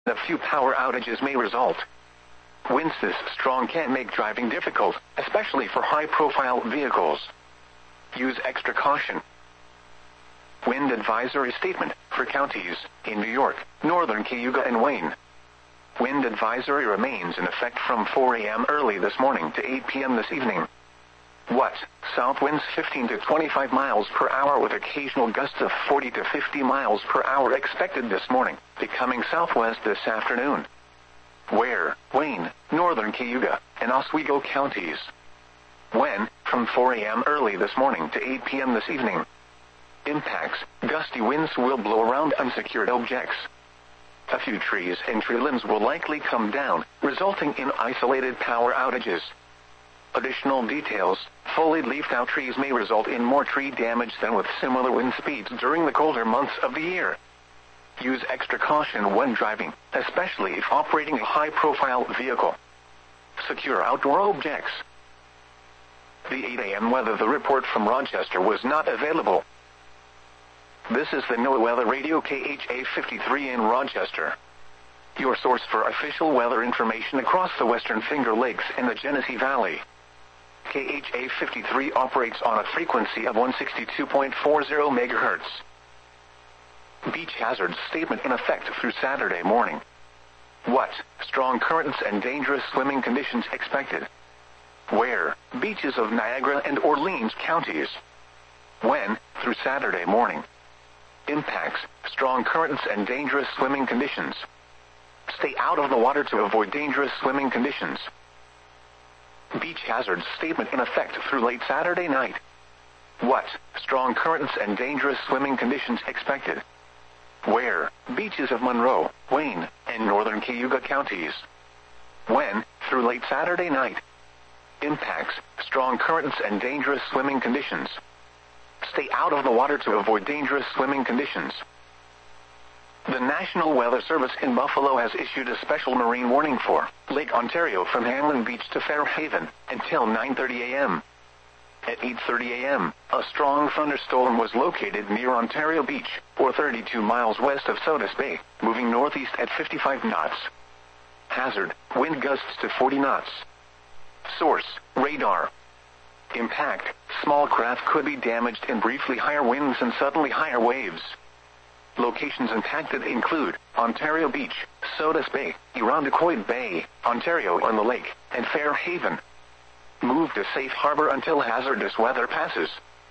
A few power outages may result. Winds this strong can make driving difficult, especially for high-profile vehicles. Use extra caution. Wind advisory statement for counties in New York, northern Cayuga and Wayne. Wind advisory remains in effect from 4 a.m. early this morning to 8 p.m. this evening. What? South winds 15 to 25 miles per hour with occasional gusts of 40 to 50 miles per hour expected this morning, becoming southwest this afternoon. Where? Wayne, northern Cayuga, and Oswego counties. When? From 4 a.m. early this morning to 8 p.m. this evening. Impacts: gusty winds will blow around unsecured objects. A few trees and tree limbs will likely come down, resulting in isolated power outages. Additional details: fully leafed out trees may result in more tree damage than with similar wind speeds during the colder months of the year. Use extra caution when driving, especially if operating a high-profile vehicle. Secure outdoor objects. The 8 a.m. weather report from Rochester was not available. This is the NOAA Weather Radio KHA 53 in Rochester, your source for official weather information across the Western Finger Lakes and the Genesee Valley. KHA 53 operates on a frequency of 162.40 MHz. Beach hazards statement in effect through Saturday morning. What? Strong currents and dangerous swimming conditions expected. Where? Beaches of Niagara and Orleans counties. When? Through Saturday morning. Impacts: strong currents and dangerous swimming conditions. Stay out of the water to avoid dangerous swimming conditions. Beach hazards statement in effect through late Saturday night. What? Strong currents and dangerous swimming conditions expected. Where? Beaches of Monroe, Wayne, and northern Cayuga counties. When? Through late Saturday night. Impacts: strong currents and dangerous swimming conditions. Stay out of the water to avoid dangerous swimming conditions. The National Weather Service in Buffalo has issued a special marine warning for Lake Ontario from Hamlin Beach to Fairhaven until 9:30 a.m. At 8:30 a.m., a strong thunderstorm was located near Ontario Beach, or 32 miles west of Sodus Bay, moving northeast at 55 knots. Hazard: wind gusts to 40 knots. Source: radar. Impact: small craft could be damaged in briefly higher winds and suddenly higher waves. Locations impacted include Ontario Beach, Sodus Bay, Irondequoit Bay, Ontario on the lake, and Fairhaven. Move to safe harbor until hazardous weather passes.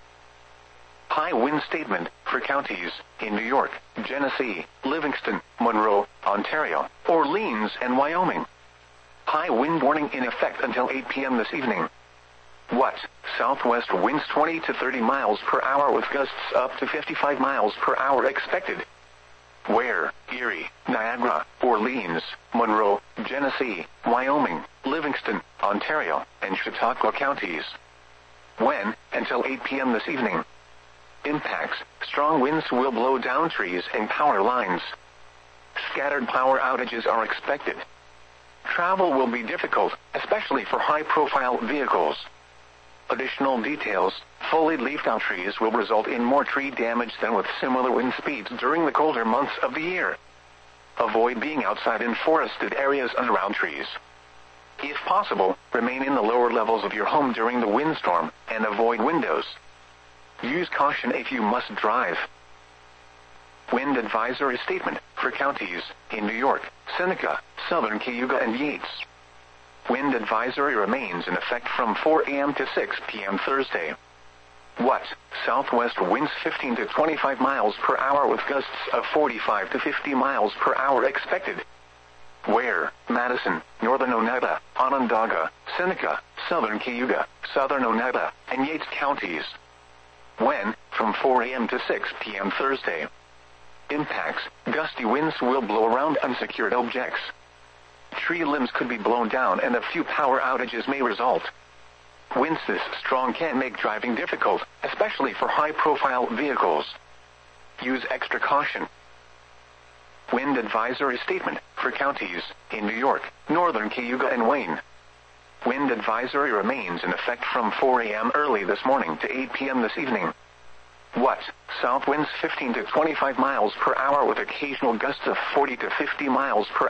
High wind statement for counties in New York, Genesee, Livingston, Monroe, Ontario, Orleans, and Wyoming. High wind warning in effect until 8 p.m. this evening. What? Southwest winds 20 to 30 miles per hour with gusts up to 55 miles per hour expected. Where? Erie, Niagara, Orleans, Monroe, Genesee, Wyoming, Livingston, Ontario, and Chautauqua counties. When? Until 8 p.m. this evening. Impacts: strong winds will blow down trees and power lines. Scattered power outages are expected. Travel will be difficult, especially for high-profile vehicles. Additional details: fully leafed out trees will result in more tree damage than with similar wind speeds during the colder months of the year. Avoid being outside in forested areas and around trees. If possible, remain in the lower levels of your home during the windstorm, and avoid windows. Use caution if you must drive. Wind advisory statement for counties in New York, Seneca, southern Cayuga, and Yates. Wind advisory remains in effect from 4 a.m. to 6 p.m. Thursday. What? Southwest winds 15 to 25 miles per hour with gusts of 45 to 50 miles per hour expected. Where? Madison, northern Oneida, Onondaga, Seneca, southern Cayuga, southern Oneida, and Yates counties. When? From 4 a.m. to 6 p.m. Thursday. Impacts: gusty winds will blow around unsecured objects. Tree limbs could be blown down and a few power outages may result. Winds this strong can make driving difficult, especially for high-profile vehicles. Use extra caution. Wind advisory statement for counties in New York, northern Cayuga, and Wayne. Wind advisory remains in effect from 4 a.m. early this morning to 8 p.m. this evening. What? South winds 15 to 25 miles per hour with occasional gusts of 40 to 50 miles per